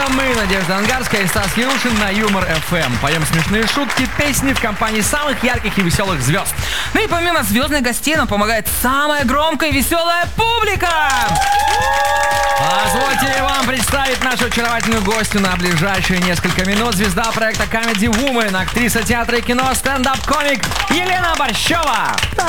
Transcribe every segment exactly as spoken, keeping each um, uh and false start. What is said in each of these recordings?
Это мы, Надежда Ангарская и Стас Ярушин на Юмор эф эм. Поем смешные шутки, песни в компании самых ярких и веселых звезд. Ну и помимо звездных гостей нам помогает самая громкая и веселая публика. Позвольте вам представить нашу очаровательную гостью на ближайшие несколько минут. Звезда проекта Comedy Woman, актриса театра и кино, стендап-комик Елена Борщева.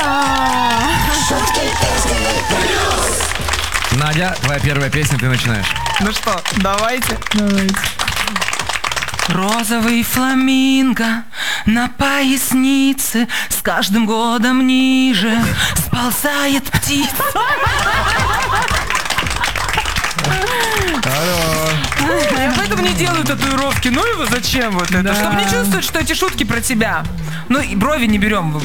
Надя, твоя первая песня, ты начинаешь. Ну что, давайте. Давайте. Розовый фламинго на пояснице с каждым годом ниже сползает птица. Я поэтому не делаю татуировки. Ну его зачем вот это? Да. Чтобы не чувствовать, что эти шутки про тебя. Ну и брови не берем.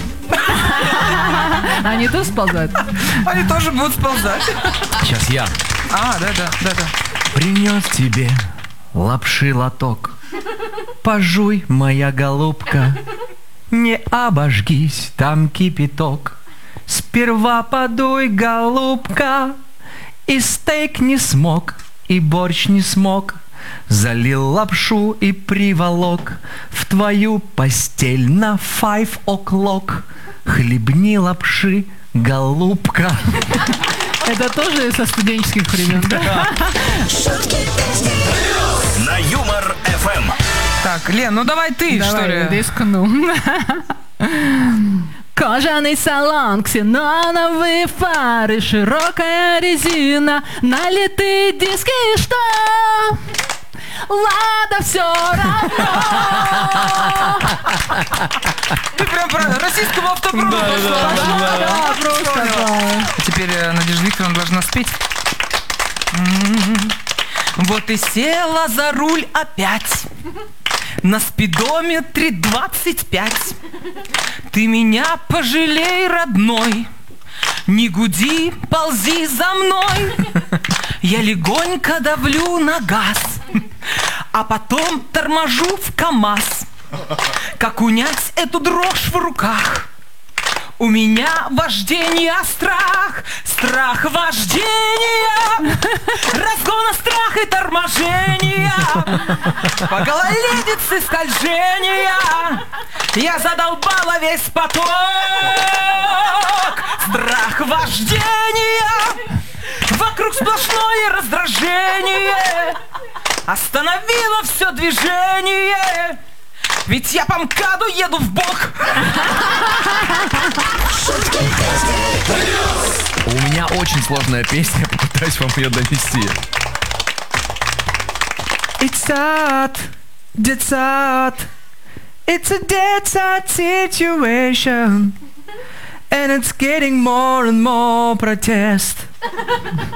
Они тоже сползают? Они тоже будут сползать. Сейчас я. А, да-да, да-да. Принес тебе лапши лоток. Пожуй, моя голубка. Не обожгись, там кипяток. Сперва подуй, голубка. И стейк не смог, и борщ не смог. Залил лапшу и приволок в твою постель на five o'clock. Хлебни лапши, голубка. Это тоже со студенческих времен, да? На Юмор эф эм. Так, Лен, ну давай ты, что Давай, ли? рискну. Кожаный салон, ксеноновые фары, широкая резина, налитые диски, и что? Ладно, все равно. Ты прям про российскому автопрому пошла. Да, просто да. Теперь э, Надежда Викторовна должна спеть. М-м-м. Вот и села за руль опять. На спидометре двадцать пять. Ты меня пожалей, родной. Не гуди, ползи за мной. Я легонько давлю на газ, а потом торможу в КамАЗ. Как унять эту дрожь в руках? У меня вождение, страх, страх вождения, разгона, страх и торможения, по гололедице скольжения. Я задолбала весь поток, страх вождения, вокруг сплошное раздражение, остановила все движение. Ведь я по МКАДу еду в бок. У меня очень сложная песня, попытаюсь вам ее донести. It's hot, dead hot. It's a dead hot situation. And it's getting more and more protest.